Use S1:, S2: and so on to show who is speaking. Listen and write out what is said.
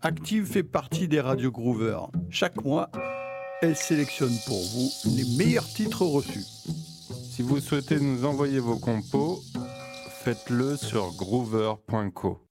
S1: Active fait partie des radios Groover. Chaque mois, elle sélectionne pour vous les meilleurs titres reçus.
S2: Si vous souhaitez nous envoyer vos compos, faites-le sur groover.co.